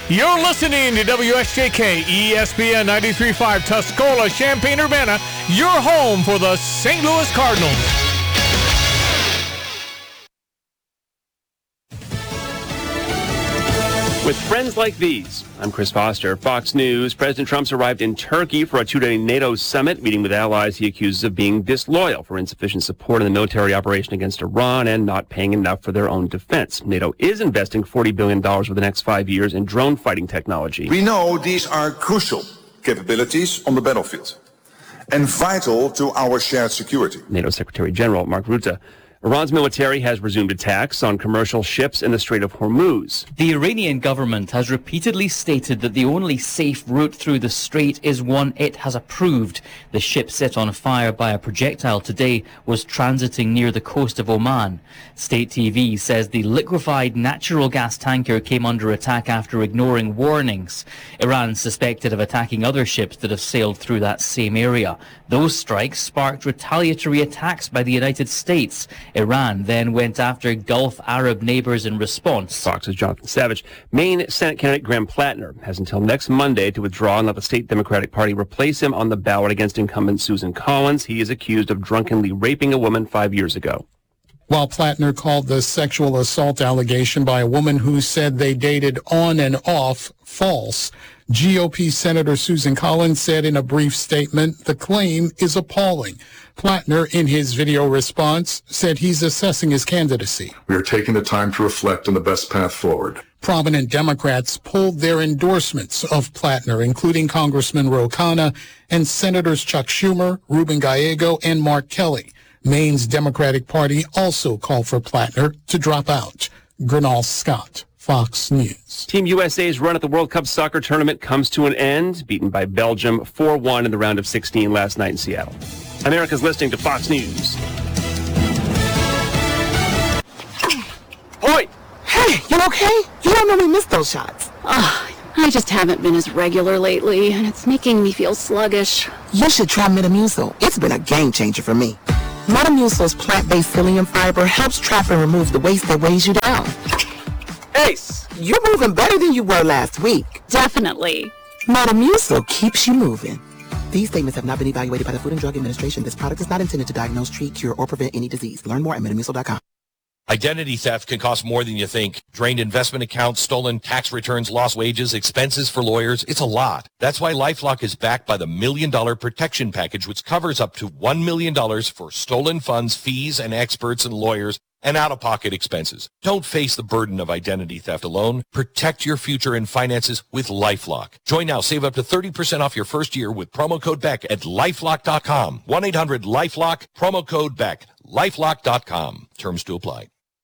You're listening to WSJK ESPN 93.5 Tuscola, Champaign-Urbana, your home for the St. Louis Cardinals. With friends like these, I'm Chris Foster, Fox News. President Trump's arrived in Turkey for a two-day NATO summit, meeting with allies he accuses of being disloyal for insufficient support in the military operation against Iran and not paying enough for their own defense. NATO is investing $40 billion over the next 5 years in drone fighting technology. We know these are crucial capabilities on the battlefield and vital to our shared security. NATO Secretary General Mark Rutte. Iran's military has resumed attacks on commercial ships in the Strait of Hormuz. The Iranian government has repeatedly stated that the only safe route through the strait is one it has approved. The ship set on fire by a projectile today was transiting near the coast of Oman. State TV says the liquefied natural gas tanker came under attack after ignoring warnings. Iran suspected of attacking other ships that have sailed through that same area. Those strikes sparked retaliatory attacks by the United States. Iran then went after Gulf Arab neighbors in response. Fox's Jonathan Savage. Maine Senate candidate Graham Plattner has until next Monday to withdraw and let the state Democratic Party replace him on the ballot against incumbent Susan Collins. He is accused of drunkenly raping a woman 5 years ago. While Plattner called the sexual assault allegation by a woman who said they dated on and off false, GOP Senator Susan Collins said in a brief statement, the claim is appalling. Plattner, in his video response, said he's assessing his candidacy. We are taking the time to reflect on the best path forward. Prominent Democrats pulled their endorsements of Plattner, including Congressman Ro Khanna and Senators Chuck Schumer, Ruben Gallego, and Mark Kelly. Maine's Democratic Party also called for Plattner to drop out. Gernal Scott, Fox News. Team USA's run at the World Cup soccer tournament comes to an end, beaten by Belgium 4-1 in the round of 16 last night in Seattle. America's listening to Fox News. Oi! Hey, you okay? You don't know we missed those shots. I just haven't been as regular lately, and it's making me feel sluggish. You should try Metamucil. It's been a game changer for me. Metamucil's plant-based psyllium fiber helps trap and remove the waste that weighs you down. Ace! You're moving better than you were last week. Definitely. Metamucil keeps you moving. These statements have not been evaluated by the Food and Drug Administration. This product is not intended to diagnose, treat, cure, or prevent any disease. Learn more at Metamucil.com. Identity theft can cost more than you think. Drained investment accounts, stolen tax returns, lost wages, expenses for lawyers. It's a lot. That's why LifeLock is backed by the $1 Million Protection Package, which covers up to $1 million for stolen funds, fees, and experts and lawyers, and out-of-pocket expenses. Don't face the burden of identity theft alone. Protect your future and finances with LifeLock. Join now. Save up to 30% off your first year with promo code BECK at LifeLock.com. 1-800-LifeLock, promo code BECK. LifeLock.com. Terms to apply.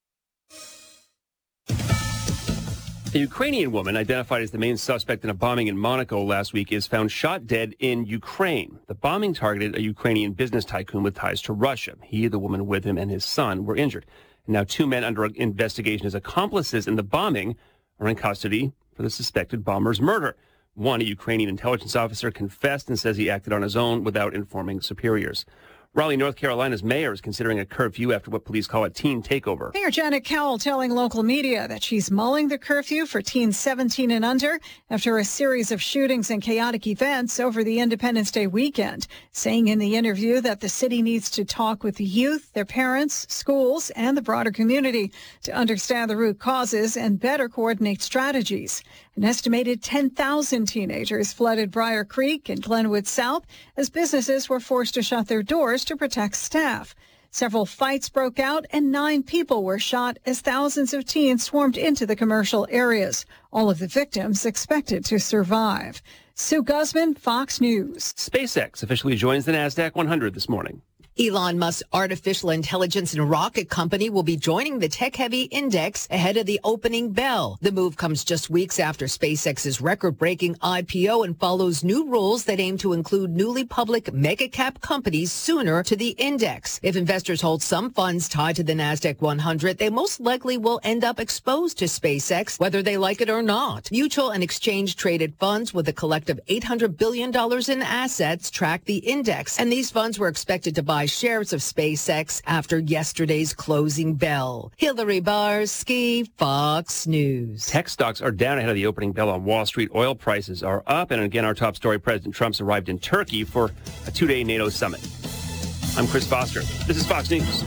A Ukrainian woman identified as the main suspect in a bombing in Monaco last week is found shot dead in Ukraine. The bombing targeted a Ukrainian business tycoon with ties to Russia. He, the woman with him, and his son were injured. And now 2 men under investigation as accomplices in the bombing are in custody for the suspected bomber's murder. One, a Ukrainian intelligence officer, confessed and says he acted on his own without informing superiors. Raleigh, North Carolina's mayor is considering a curfew after what police call a teen takeover. Mayor Janet Cowell telling local media that she's mulling the curfew for teens 17 and under after a series of shootings and chaotic events over the Independence Day weekend, saying in the interview that the city needs to talk with the youth, their parents, schools, and the broader community to understand the root causes and better coordinate strategies. An estimated 10,000 teenagers flooded Briar Creek and Glenwood South as businesses were forced to shut their doors to protect staff. Several fights broke out and 9 people were shot as thousands of teens swarmed into the commercial areas. All of the victims expected to survive. Sue Guzman, Fox News. SpaceX officially joins the NASDAQ 100 this morning. Elon Musk's artificial intelligence and rocket company will be joining the tech-heavy index ahead of the opening bell. The move comes just weeks after SpaceX's record-breaking IPO and follows new rules that aim to include newly public mega-cap companies sooner to the index. If investors hold some funds tied to the NASDAQ 100, they most likely will end up exposed to SpaceX, whether they like it or not. Mutual and exchange-traded funds with a collective $800 billion in assets track the index, and these funds were expected to buy by sheriffs of SpaceX after yesterday's closing bell. Hillary Barsky, Fox News. Tech stocks are down ahead of the opening bell on Wall Street. Oil prices are up. And again, our top story, President Trump's arrived in Turkey for a 2-day NATO summit. I'm Chris Foster. This is Fox News.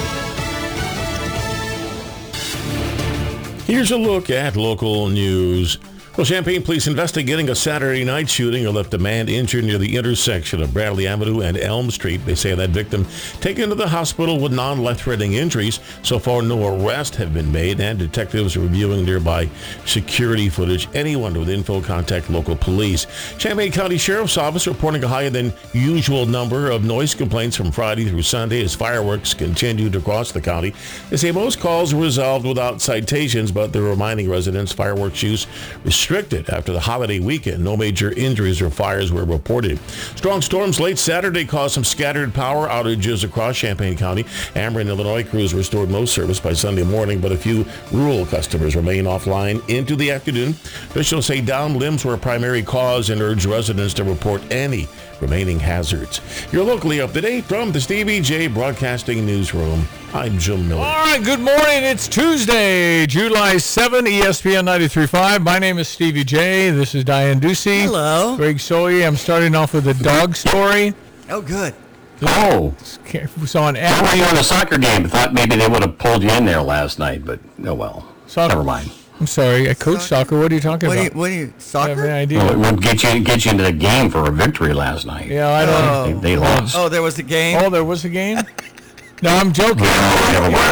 Here's a look at local news. Well, Champaign police investigating a Saturday night shooting that left a man injured near the intersection of Bradley Avenue and Elm Street. They say that victim taken to the hospital with non-life-threatening injuries. So far, no arrests have been made, and detectives are reviewing nearby security footage. Anyone with info, contact local police. Champaign County Sheriff's Office reporting a higher than usual number of noise complaints from Friday through Sunday as fireworks continued across the county. They say most calls were resolved without citations, but they're reminding residents fireworks use restricted after the holiday weekend. No major injuries or fires were reported. Strong storms late Saturday caused some scattered power outages across Champaign County. Ameren, Illinois crews restored most service by Sunday morning, but a few rural customers remain offline into the afternoon. Officials say downed limbs were a primary cause and urge residents to report any remaining hazards. You're locally up to date from the Stevie J Broadcasting Newsroom. I'm Jim Miller. All right, good morning. It's Tuesday, July 7, ESPN 93.5. My name is Stevie J. This is Diane Ducey. Hello. Greg Soye. I'm starting off with a dog story. Oh, good. Oh. So on Were you on a soccer game? I thought maybe they would have pulled you in there last night, but oh well. Never mind. I'm sorry. I coach soccer. What are you talking about? What are you, soccer? I have no idea. Well, it won't get you into the game for a victory last night. Yeah, I don't know. They lost. Oh, there was a game? Oh, there was a game? No, I'm joking. Never mind.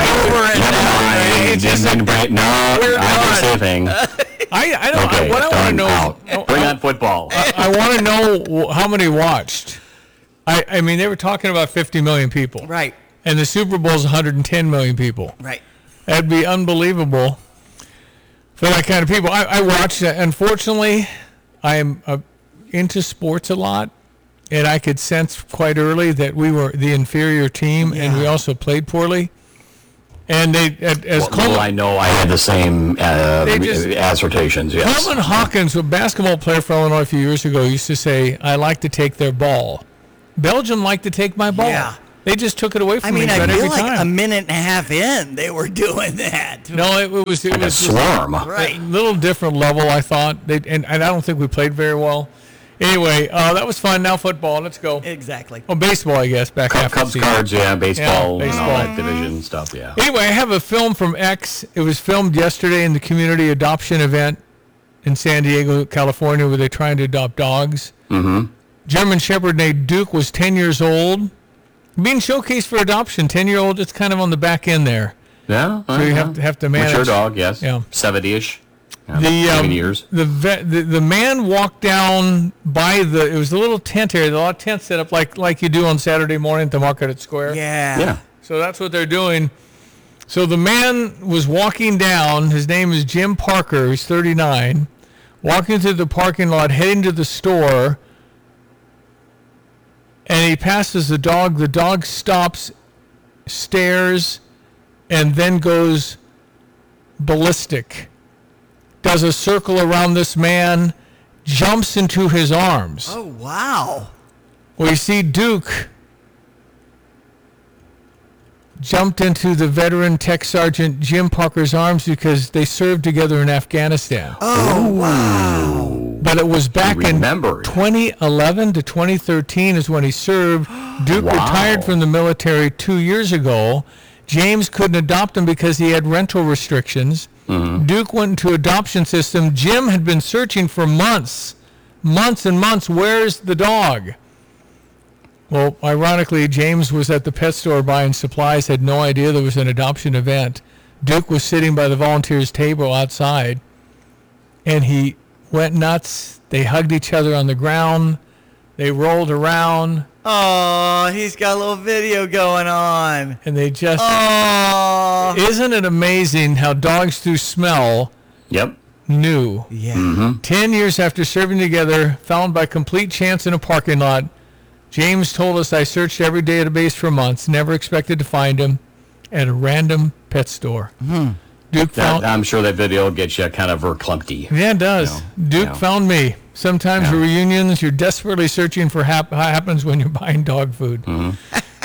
I didn't say a thing. I don't. Okay, what I want to know. Out. Bring on football. I want to know how many watched. I mean, they were talking about 50 million people. Right. And the Super Bowl is 110 million people. Right. That'd be unbelievable for that kind of people. I watched that. Unfortunately, I am into sports a lot, and I could sense quite early that we were the inferior team, and we also played poorly. And they, I know I had the same assertions, yes. Coleman Hawkins, a basketball player for Illinois a few years ago, used to say, I like to take their ball. Belgium liked to take my ball. Yeah. They just took it away from me I feel every like time. a minute and a half in, they were doing that. No, it was a swarm. Right. A little different level, I thought. And I don't think we played very well. Anyway, that was fun. Now football. Let's go. Exactly. Oh, baseball, I guess, back after Cubs cards, baseball, and all that division stuff, Anyway, I have a film from X. It was filmed yesterday in the community adoption event in San Diego, California, where they're trying to adopt dogs. Mm-hmm. German Shepherd named Duke was 10 years old. Being showcased for adoption, 10-year-old, it's kind of on the back end there. Yeah. So you have to manage. Mature dog, yes. Yeah. 70-ish. 7 years. The man walked down by it was a little tent area, a lot of tents set up like you do on Saturday morning at the Market Square. Yeah. So that's what they're doing. So the man was walking down. His name is Jim Parker. He's 39. Walking through the parking lot, heading to the store. And he passes the dog. The dog stops, stares, and then goes ballistic. Does a circle around this man, jumps into his arms. Oh, wow. Well, you see, Duke jumped into the veteran Tech Sergeant Jim Parker's arms because they served together in Afghanistan. Oh, wow. But it was back in 2011 to 2013 is when he served. Duke retired from the military 2 years ago. James couldn't adopt him because he had rental restrictions. Mm-hmm. Duke went into adoption system. Jim had been searching for months and months. Where's the dog? Well, ironically, James was at the pet store buying supplies, had no idea there was an adoption event. Duke was sitting by the volunteers' table outside, and he went nuts. They hugged each other on the ground. They rolled around. Oh, he's got a little video going on. And they just... Oh. Isn't it amazing how dogs through smell knew? Yeah. Mm-hmm. 10 years after serving together, found by complete chance in a parking lot, James told us, I searched every database for months, never expected to find him at a random pet store. Mm-hmm. Duke I'm sure that video gets you kind of verklumpty. Yeah, it does. Duke found me. Sometimes reunions, you're desperately searching for what happens when you're buying dog food. Mm-hmm.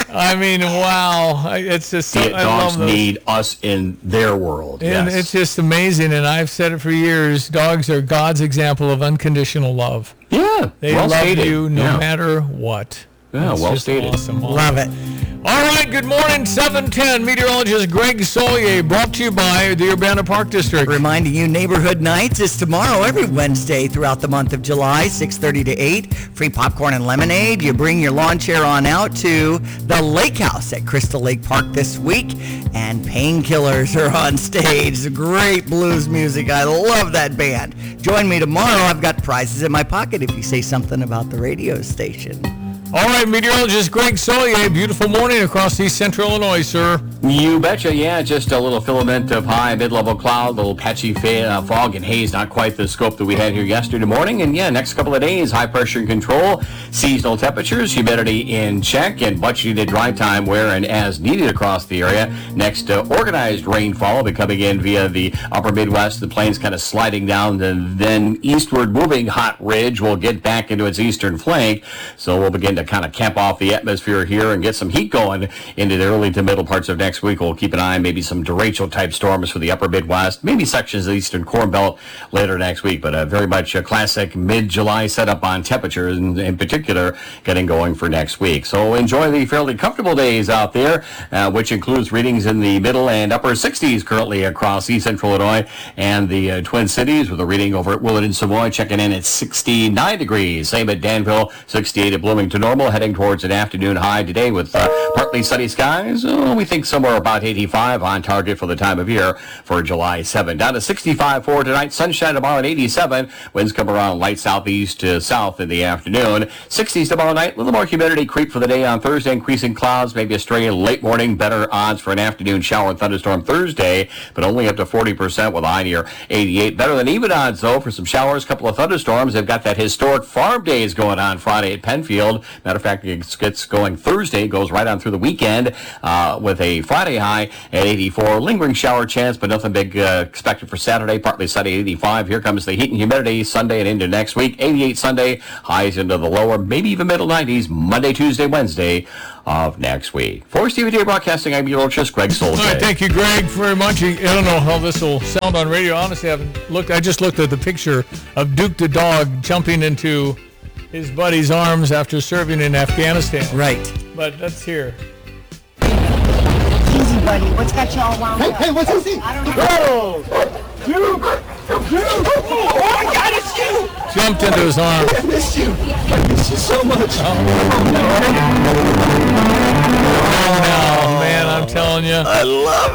I mean, wow. It's just so, dogs need us in their world. And yes. It's just amazing, and I've said it for years. Dogs are God's example of unconditional love. Yeah, they well love stated. you no matter what. Yeah, That's well just stated. Awesome. Love it. All right, good morning, 710. Meteorologist Greg Solier, brought to you by the Urbana Park District. Reminding you, Neighborhood Nights is tomorrow, every Wednesday throughout the month of July, 6:30 to 8. Free popcorn and lemonade. You bring your lawn chair on out to the Lake House at Crystal Lake Park this week. And Painkillers are on stage. Great blues music. I love that band. Join me tomorrow. I've got prizes in my pocket if you say something about the radio station. All right, meteorologist Greg Solier, beautiful morning across East Central Illinois, sir. You betcha, yeah. Just a little filament of high mid-level cloud, little patchy fog and haze, not quite the scope that we had here yesterday morning. And yeah, next couple of days, high pressure in control, seasonal temperatures, humidity in check, and much needed dry time where and as needed across the area. Next, organized rainfall will be coming in via the upper Midwest. The plains kind of sliding down, and then eastward moving hot ridge will get back into its eastern flank. So we'll begin to kind of camp off the atmosphere here and get some heat going into the early to middle parts of next week. We'll keep an eye on maybe some derecho type storms for the upper Midwest, maybe sections of the eastern Corn Belt later next week, but very much a classic mid-July setup on temperatures, and in particular getting going for next week. So enjoy the fairly comfortable days out there, which includes readings in the middle and upper 60s currently across East Central Illinois and the Twin Cities, with a reading over at Willard and Savoy checking in at 69 degrees. Same at Danville, 68 at Bloomington Normal, heading towards an afternoon high today with partly sunny skies. We think somewhere about 85 on target for the time of year for July 7. Down to 65 for tonight. Sunshine tomorrow at 87. Winds come around light southeast to south in the afternoon. 60s tomorrow night. A little more humidity creep for the day on Thursday. Increasing clouds, maybe a stray late morning. Better odds for an afternoon shower and thunderstorm Thursday, but only up to 40% with a high near 88. Better than even odds, though, for some showers, couple of thunderstorms. They've got that historic farm days going on Friday at Penfield. Matter of fact, it gets going Thursday, goes right on through the weekend with a Friday high at 84. Lingering shower chance, but nothing big expected for Saturday. Partly sunny, 85. Here comes the heat and humidity Sunday and into next week. 88 Sunday, highs into the lower, maybe even middle 90s, Monday, Tuesday, Wednesday of next week. For CVJ Broadcasting, I'm meteorologist Greg Solier. All right, thank you, Greg, very much. I don't know how this will sound on radio. Honestly, I haven't looked. I just looked at the picture of Duke the dog jumping into his buddy's arms after serving in Afghanistan. Right. But let's hear. Easy, buddy. What's got you all wound up? Hey, what's this? I don't know. Duke! Oh my God, it's you! Jumped into his arms. I missed you. I missed you so much. Oh, man, I'm telling you. I love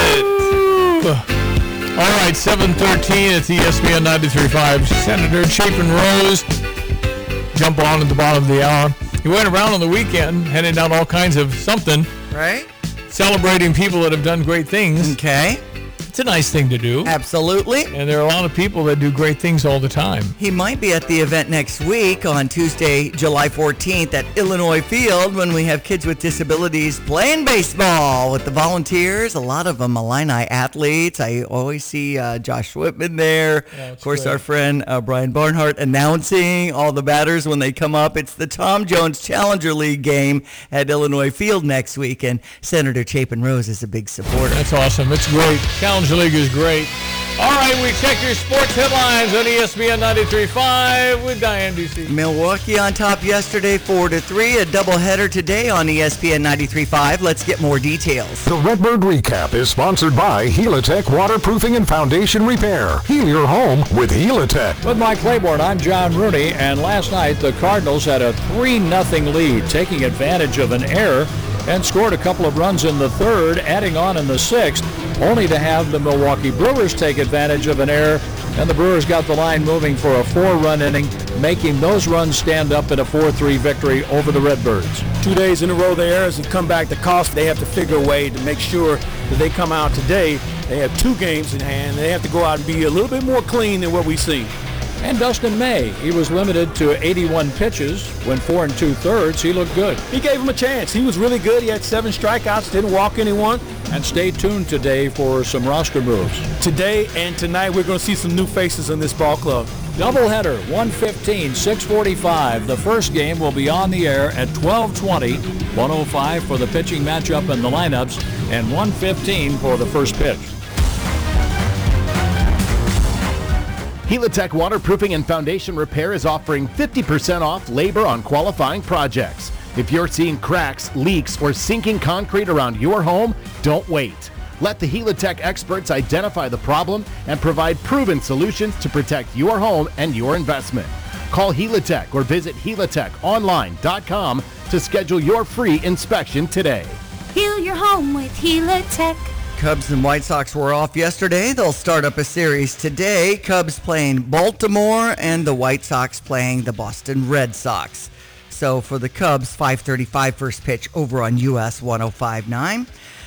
it. All right, 7:13 at ESPN 93.5. Senator Chapin Rose. Jump on at the bottom of the hour. He went around on the weekend, handing out all kinds of something. Right. Celebrating people that have done great things. Okay. It's a nice thing to do. Absolutely. And there are a lot of people that do great things all the time. He might be at the event next week on Tuesday, July 14th at Illinois Field when we have kids with disabilities playing baseball with the volunteers. A lot of them Illini athletes. I always see Josh Whitman there. Yeah, of course, great. Our friend Brian Barnhart announcing all the batters when they come up. It's the Tom Jones Challenger League game at Illinois Field next week, and Senator Chapin Rose is a big supporter. That's awesome. It's great. Challenger League is great. All right, we check your sports headlines on ESPN 93.5 with Diane DC. Milwaukee on top yesterday, 4-3. A doubleheader today on ESPN 93.5. Let's get more details. The Redbird Recap is sponsored by Helitech Waterproofing and Foundation Repair. Heal your home with Helitech. With Mike Claiborne, I'm John Rooney, and last night the Cardinals had a 3-0 lead, taking advantage of an error and scored a couple of runs in the third, adding on in the sixth, only to have the Milwaukee Brewers take advantage of an error, and the Brewers got the line moving for a 4-run inning, making those runs stand up in a 4-3 victory over the Redbirds. 2 days in a row, the errors have come back to cost. They have to figure a way to make sure that they come out today. They have 2 games in hand. They have to go out and be a little bit more clean than what we've seen. And Dustin May, he was limited to 81 pitches. Went 4 2/3. He looked good. He gave him a chance. He was really good. He had 7 strikeouts, didn't walk anyone. And stay tuned today for some roster moves. Today and tonight, we're going to see some new faces in this ball club. Doubleheader, 1:15, 6:45. The first game will be on the air at 12:20, 1:05 for the pitching matchup and the lineups, and 1:15 for the first pitch. Helitech Waterproofing and Foundation Repair is offering 50% off labor on qualifying projects. If you're seeing cracks, leaks, or sinking concrete around your home, don't wait. Let the Helitech experts identify the problem and provide proven solutions to protect your home and your investment. Call Helitech or visit helitechonline.com to schedule your free inspection today. Heal your home with Helitech. Cubs and White Sox were off yesterday. They'll start up a series today. Cubs playing Baltimore and the White Sox playing the Boston Red Sox. So for the Cubs, 5:35 first pitch over on US 105.9.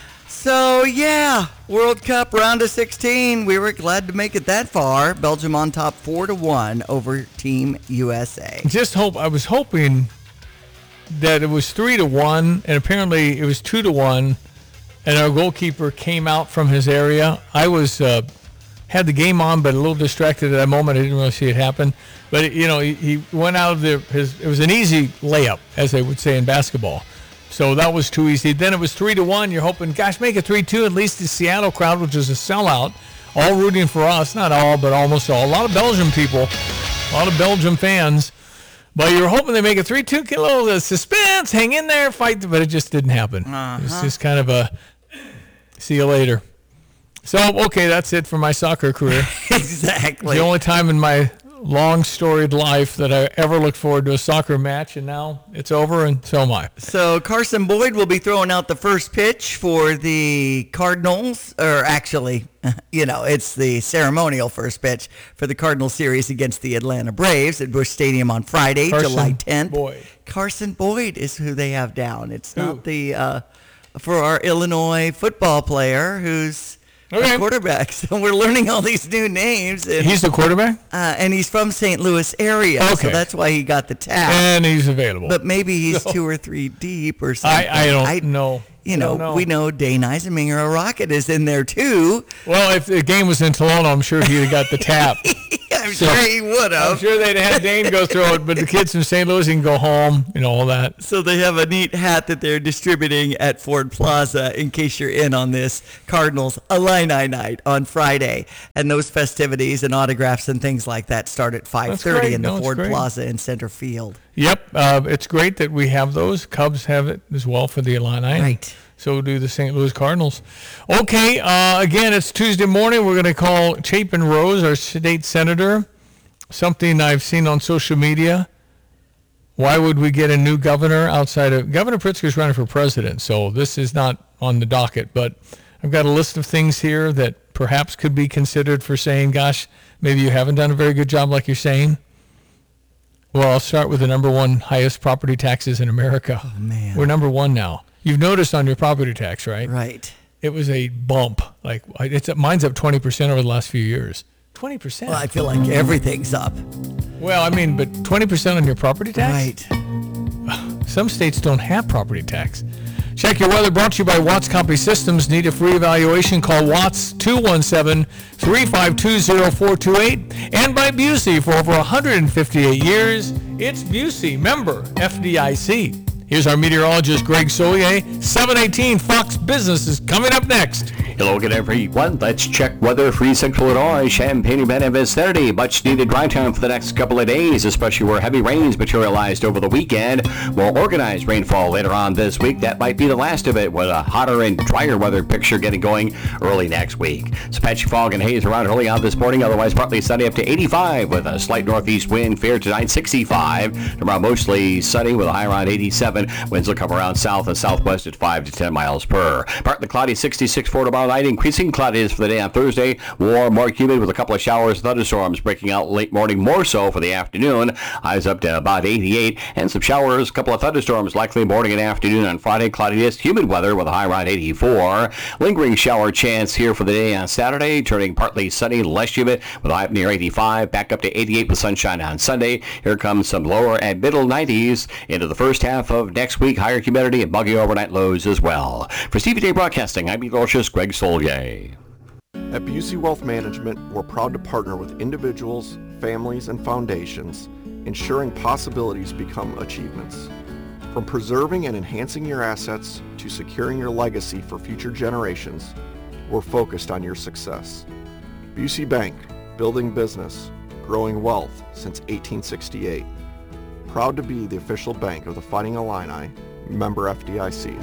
So yeah, World Cup round of 16. We were glad to make it that far. Belgium on top 4-1 over Team USA. I was hoping that it was 3-1, and apparently it was 2-1. And our goalkeeper came out from his area. I was had the game on, but a little distracted at that moment. I didn't really see it happen. But he went out of it was an easy layup, as they would say in basketball. So that was too easy. Then it was 3-1. You're hoping, gosh, make it 3-2. At least the Seattle crowd, which is a sellout, all rooting for us. Not all, but almost all. A lot of Belgian people, a lot of Belgian fans. But you're hoping they make it 3-2. Get a little suspense, hang in there, fight. But it just didn't happen. It's just kind of a see you later. So, okay, that's it for my soccer career. Exactly. The only time in my long storied life that I ever looked forward to a soccer match, and now it's over, and so am I. So Carson Boyd will be throwing out the first pitch for the Cardinals, or actually, it's the ceremonial first pitch for the Cardinals series against the Atlanta Braves at Busch Stadium on Friday, July 10th. Boyd. Carson Boyd is who they have down. It's not the for our Illinois football player who's a quarterback. So we're learning all these new names. And, he's the quarterback? And he's from St. Louis area, so that's why he got the tap. And he's available. But maybe he's 2 or 3 deep or something. I don't know. We know Dane Eisenmenger, a Rocket, is in there too. Well, if the game was in Toledo, I'm sure he'd have got the tap. I'm sure he would have. I'm sure they'd have had Dane go throw it, but the kids from St. Louis can go home, all that. So they have a neat hat that they're distributing at Ford Plaza in case you're in on this Cardinals Illini night on Friday. And those festivities and autographs and things like that start at 5:30 in the Ford Plaza in center field. Yep. It's great that we have those. Cubs have it as well for the Illini. Right. So do the St. Louis Cardinals. Okay, again, it's Tuesday morning. We're going to call Chapin Rose, our state senator, something I've seen on social media. Why would we get a new governor outside of... Governor Pritzker's running for president, so this is not on the docket. But I've got a list of things here that perhaps could be considered for saying, gosh, maybe you haven't done a very good job like you're saying. Well, I'll start with the number one highest property taxes in America. Oh, man. We're number one now. You've noticed on your property tax, right? Right. It was a bump. Mine's up 20% over the last few years. 20%. Well, I feel like everything's up. Well, but 20% on your property tax? Right. Some states don't have property tax. Check your weather, brought to you by Watts Copy Systems. Need a free evaluation? Call Watts 217-352-0428. And by Busey for over 158 years. It's Busey, member FDIC. Here's our meteorologist, Greg Solier. 718 Fox Business is coming up next. Hello again, everyone. Let's check weather for Central Illinois, Champaign-Urbana vicinity. Much needed dry time for the next couple of days, especially where heavy rains materialized over the weekend. More organized rainfall later on this week. That might be the last of it, with a hotter and drier weather picture getting going early next week. Some patchy fog and haze around early on this morning, otherwise partly sunny up to 85 with a slight northeast wind. Fair tonight, 65. Tomorrow mostly sunny with a high around 87. 7. Winds will come around south and southwest at 5 to 10 miles per. Partly cloudy, 66 for tomorrow night. Increasing cloudiness for the day on Thursday. Warm, more humid with a couple of showers and thunderstorms breaking out late morning, more so for the afternoon. Highs up to about 88. And some showers, a couple of thunderstorms likely morning and afternoon on Friday. Cloudiness, humid weather with a high around 84. Lingering shower chance here for the day on Saturday. Turning partly sunny, less humid with a high near 85. Back up to 88 with sunshine on Sunday. Here comes some lower and middle 90s into the first half of next week. Higher humidity and muggy overnight lows as well. For Stevie Day Broadcasting, I'm meteorologist Greg Solier. At Busey Wealth Management, we're proud to partner with individuals, families, and foundations, ensuring possibilities become achievements. From preserving and enhancing your assets to securing your legacy for future generations, we're focused on your success. Busey Bank, building business, growing wealth since 1868. Proud to be the official bank of the Fighting Illini, member FDIC.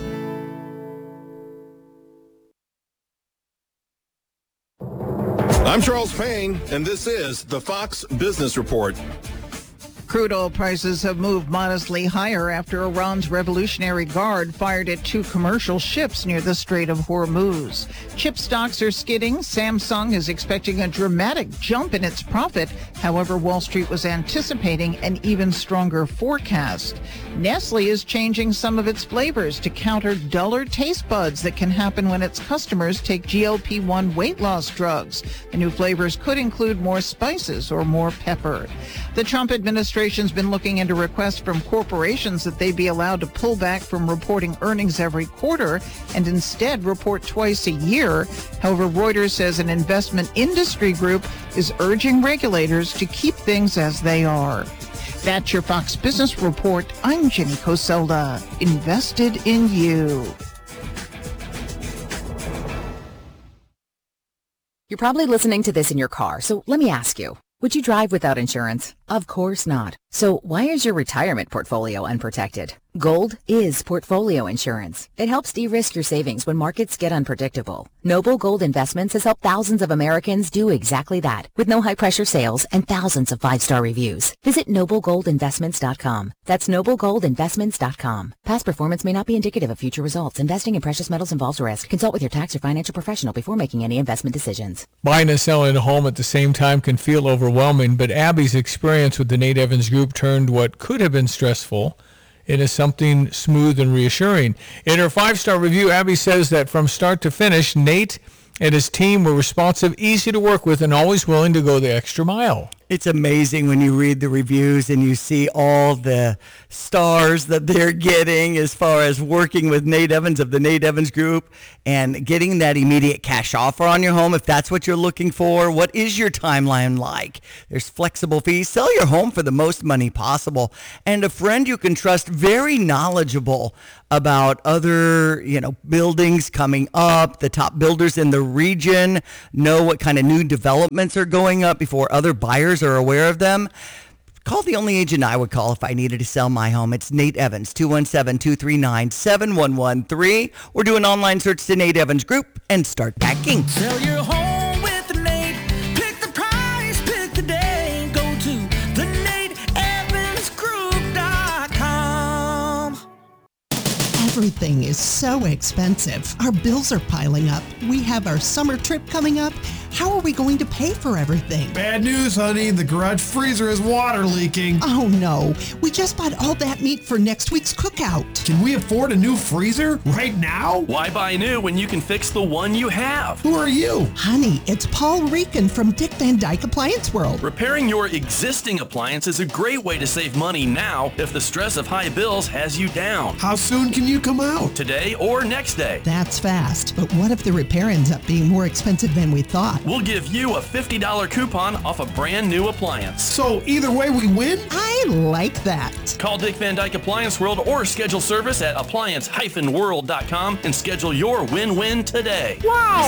I'm Charles Payne, and this is the Fox Business Report. Crude oil prices have moved modestly higher after Iran's Revolutionary Guard fired at 2 commercial ships near the Strait of Hormuz. Chip stocks are skidding. Samsung is expecting a dramatic jump in its profit. However, Wall Street was anticipating an even stronger forecast. Nestle is changing some of its flavors to counter duller taste buds that can happen when its customers take GLP-1 weight loss drugs. The new flavors could include more spices or more pepper. The Trump administration's been looking into requests from corporations that they be allowed to pull back from reporting earnings every quarter and instead report twice a year. However, Reuters says an investment industry group is urging regulators to keep things as they are. That's your Fox Business Report. I'm Jenny Coselda. Invested in you. You're probably listening to this in your car, so let me ask you. Would you drive without insurance? Of course not. So why is your retirement portfolio unprotected? Gold is portfolio insurance. It helps de-risk your savings when markets get unpredictable. Noble Gold Investments has helped thousands of Americans do exactly that, with no high-pressure sales and thousands of 5-star reviews. Visit noblegoldinvestments.com. That's noblegoldinvestments.com. Past performance may not be indicative of future results. Investing in precious metals involves risk. Consult with your tax or financial professional before making any investment decisions. Buying and selling a home at the same time can feel overwhelming, but Abby's experience with the Nate Evans Group turned what could have been stressful into something smooth and reassuring. In her 5-star review, Abby says that from start to finish, Nate and his team were responsive, easy to work with, and always willing to go the extra mile. It's amazing when you read the reviews and you see all the stars that they're getting as far as working with Nate Evans of the Nate Evans Group and getting that immediate cash offer on your home if that's what you're looking for. What is your timeline like? There's flexible fees. Sell your home for the most money possible. And a friend you can trust, very knowledgeable about other, buildings coming up, the top builders in the region, know what kind of new developments are going up before other buyers are aware of them. Call the only agent I would call if I needed to sell my home. It's Nate Evans, 217-239-7113, or do an online search to Nate Evans Group and start packing. Sell your home with Nate. Pick the price, pick the day. Go to theNateEvansGroup.com. Everything is so expensive. Our bills are piling up. We have our summer trip coming up. How are we going to pay for everything? Bad news, honey. The garage freezer is water leaking. Oh, no. We just bought all that meat for next week's cookout. Can we afford a new freezer right now? Why buy new when you can fix the one you have? Who are you? Honey, it's Paul Rican from Dick Van Dyke Appliance World. Repairing your existing appliance is a great way to save money now if the stress of high bills has you down. How soon can you come out? Today or next day. That's fast. But what if the repair ends up being more expensive than we thought? We'll give you a $50 coupon off a brand new appliance. So either way we win? I like that. Call Dick Van Dyke Appliance World or schedule service at appliance-world.com and schedule your win-win today. Wow!